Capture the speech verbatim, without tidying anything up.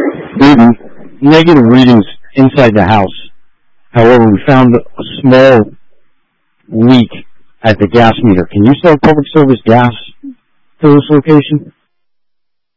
reading, negative readings inside the house. However, we found a small leak at the gas meter. Can you sell public service gas to this location?